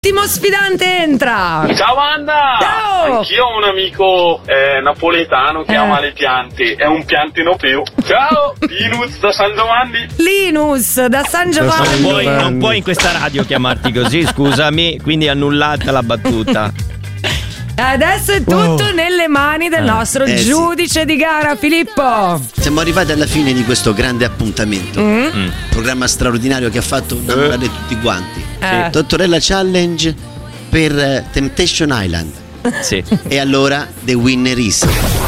L'ultimo sfidante entra. Ciao Wanda! Ciao! Anch'io ho un amico napoletano che ama le piante, è un piantinopeo. Ciao! Linus da San Giovanni. Linus da San Giovanni. Non puoi in questa radio chiamarti così, scusami, quindi annullata la battuta. Adesso è tutto nelle mani del nostro giudice di gara, Filippo. Siamo arrivati alla fine di questo grande appuntamento. Programma straordinario che ha fatto innamorare tutti quanti. Tortorella Challenge per Temptation Island. Sì. E allora The Winner is.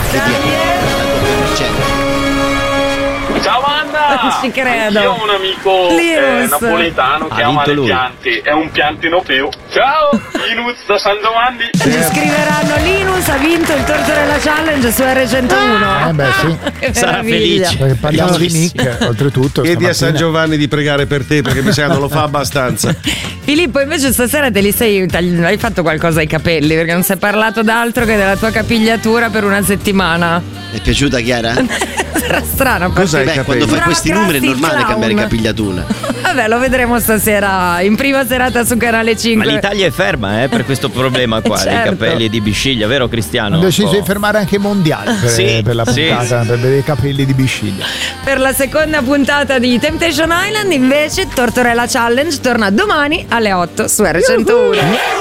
Ciao Wanda! Non ci credo. Io ho un amico Linus. napoletano che ama le piante, è un piantinopeo. Ciao! Linus da San Giovanni. Ci scriveranno: Linus ha vinto il Tortorella Challenge su R101. Beh, sì. Che Sarà meraviglia. felice. Perché parliamo di Nick, oltretutto. Chiedi a San stamattina. Giovanni di pregare per te, perché mi sa che non lo fa abbastanza. Filippo, invece stasera hai fatto qualcosa ai capelli, perché non si è parlato d'altro che della tua capigliatura per una settimana. È piaciuta, Chiara? Sarà strano. Cos'hai? Beh, quando fai Sembrava questi numeri è Krusty normale Clown. cambiare capigliatura. Vabbè, lo vedremo stasera in prima serata su Canale 5. Ma l'Italia è ferma per questo problema qua, dei Certo. capelli di Bisciglia, vero Cristiano? Hanno deciso Oh. di fermare anche i mondiali per la sì, puntata, per vedere i capelli di Bisciglia. Per la seconda puntata di Temptation Island, invece, Tortorella Challenge torna domani alle 8 su R101.